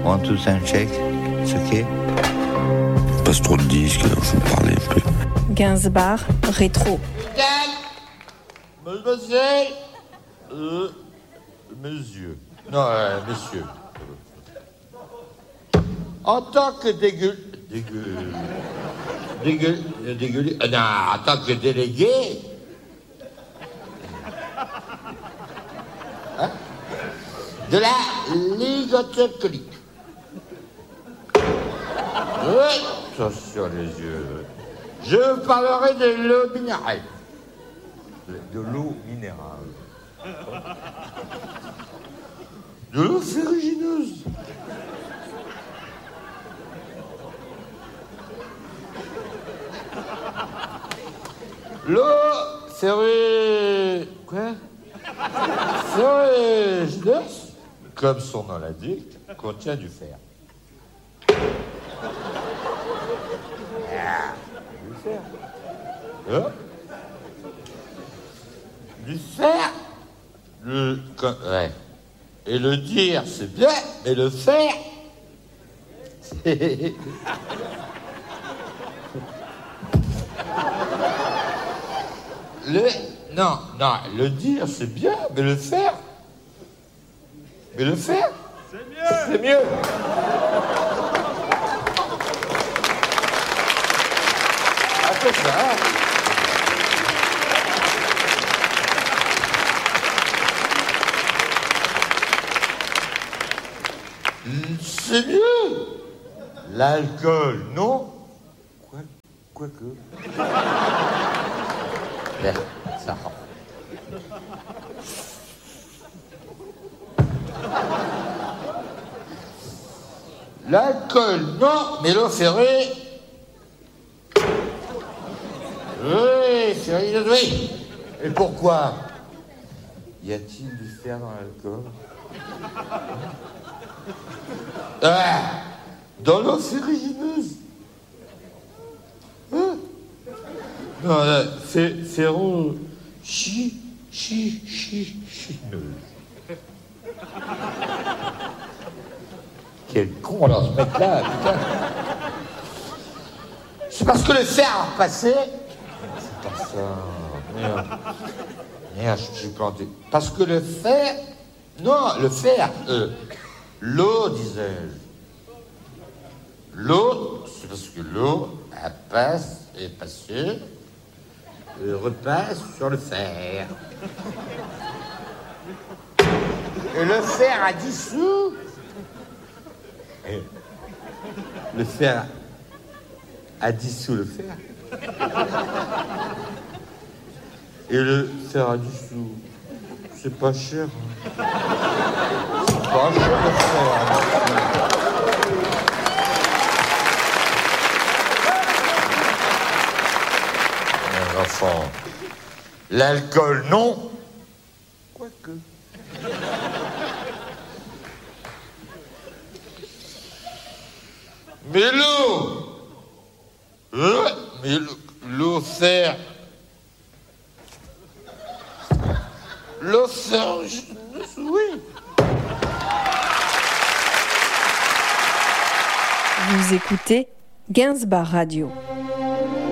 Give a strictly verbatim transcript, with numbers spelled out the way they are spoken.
One, two, sound check. C'est ok. Passe trop de disques, il faut parler un peu. Gainsbar, rétro. Mademoiselle, euh, monsieur. Non, euh, messieurs. En tant que dégueu... Dégueu... Dégueu... Dégueu... Euh, non, en tant que délégué... Hein, de la Ligue alcoolique. Oui, attention les yeux. Je parlerai de l'eau minérale. De l'eau minérale. De l'eau ferrugineuse. L'eau ferrugineuse. Quoi? Ferrugineuse, comme son nom l'indique, contient du fer. Ah, du fer. Hein? Du fer. Le, ouais. Et le dire, c'est bien, mais le faire, c'est... Le... Non, non, le dire, c'est bien, mais le faire... Mais le faire... C'est mieux. C'est mieux. Ah, c'est ça. C'est mieux. L'alcool, non? Quoi, quoi que... Ben, ça rend. L'alcool, non, mais l'eau ferrée... Oui, ferrée, oui. Et pourquoi? Y a-t-il du fer dans l'alcool? Ah, dans l'eau ferrugineuse. Hein? Non, là, fé, ferro... Chi... Chi... Chi... Chineuse. Quel con, alors, ce mec-là, putain. C'est parce que le fer a repassé. C'est pas ça. Merde. Merde, je suis planté. Parce que le fer... Non, le fer... Euh, l'eau, disais-je. L'eau, c'est parce que l'eau, elle passe, est passée, et repasse sur le fer. Et le fer a dissous. Et le fer a dissous le fer. Et le fer a dissous. C'est pas cher. Hein. C'est pas cher le fer. Hein. Mes enfants, l'alcool, non. Quoique. Mais l'eau, euh, mais l'eau fer, l'eau fer, oui. Vous écoutez Gainsbar Radio.